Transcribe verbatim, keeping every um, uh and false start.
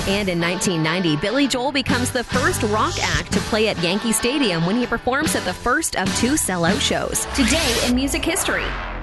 And in nineteen ninety, Billy Joel becomes the first rock act to play at Yankee Stadium when he performs at the first of two sellout shows. Today in music history.